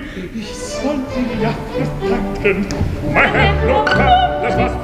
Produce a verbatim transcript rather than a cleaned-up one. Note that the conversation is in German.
Ich sollte ihn ja verpacken. Mein Herr Luca, das war's